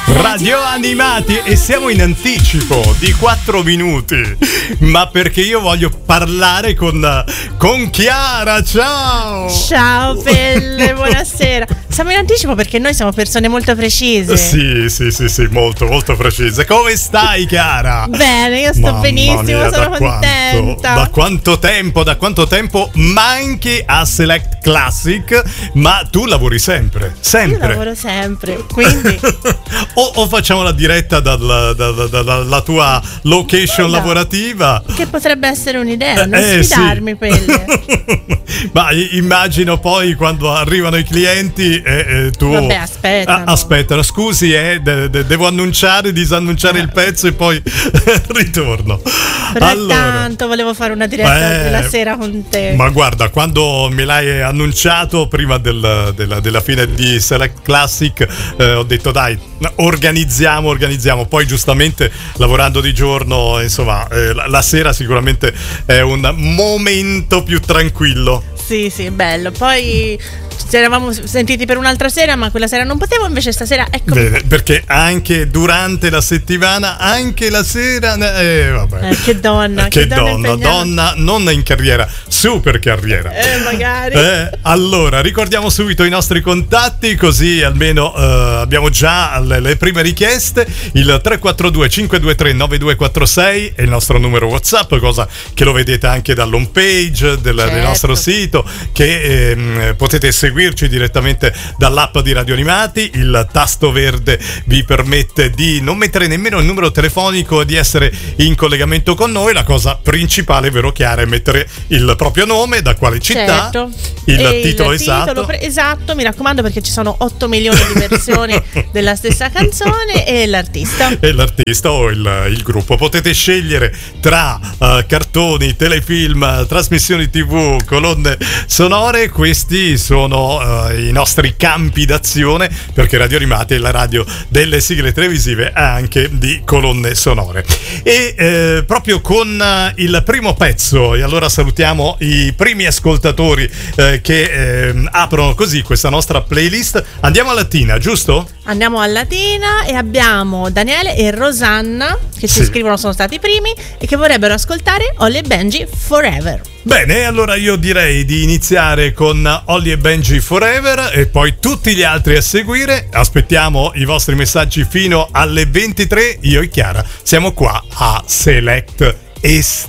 Radio Animati, e siamo in anticipo di 4 minuti, ma perché io voglio parlare con Chiara. Ciao! Ciao Pelle, buonasera. Siamo in anticipo perché noi siamo persone molto precise. Sì, molto precise. Come stai, Chiara? Bene, io sto benissimo, sono contenta. Da quanto tempo manchi a Select Classic, ma tu lavori sempre. Io lavoro sempre, quindi o facciamo la diretta dalla tua location lavorativa, che potrebbe essere un'idea, non sfidarmi, Pelle. Ma immagino poi quando arrivano i clienti tu vabbè, aspettano, scusi, devo annunciare, disannunciare il pezzo e poi ritorno. Tanto volevo fare una diretta della sera con te. Ma guarda, quando me l'hai annunciato prima della fine di Select Classic, ho detto dai, organizziamo. Poi giustamente lavorando di giorno, insomma, la sera sicuramente è un momento più tranquillo. Sì, bello. Poi ci eravamo sentiti per un'altra sera, ma quella sera non potevo, invece stasera ecco. Bene, perché anche durante la settimana, anche la sera, vabbè. Che donna non in carriera, super carriera. Magari. Allora, ricordiamo subito i nostri contatti, così almeno abbiamo già le prime richieste. Il 342 523 9246 è il nostro numero WhatsApp, cosa che lo vedete anche dall'home page del nostro sito, che potete seguirci direttamente dall'app di Radio Animati. Il tasto verde vi permette di non mettere nemmeno il numero telefonico e di essere in collegamento con noi. La cosa principale, vero Chiara, è mettere il proprio nome, da quale città, il titolo esatto, mi raccomando, perché ci sono 8 milioni di versioni della stessa canzone, e l'artista o il gruppo. Potete scegliere tra cartoni, telefilm, trasmissioni TV, colonne sonore. Questi sono i nostri campi d'azione, perché Radio Animati è la radio delle sigle televisive, anche di colonne sonore. E proprio con il primo pezzo, e allora salutiamo i primi ascoltatori che aprono così questa nostra playlist. Andiamo a Latina, giusto? Andiamo a Latina e abbiamo Daniele e Rosanna che ci scrivono, sono stati i primi, e che vorrebbero ascoltare Holly e Benji Forever. Bene, allora io direi di iniziare con Holly e Benji Forever e poi tutti gli altri a seguire. Aspettiamo i vostri messaggi fino alle 23. Io e Chiara siamo qua a Select Estate.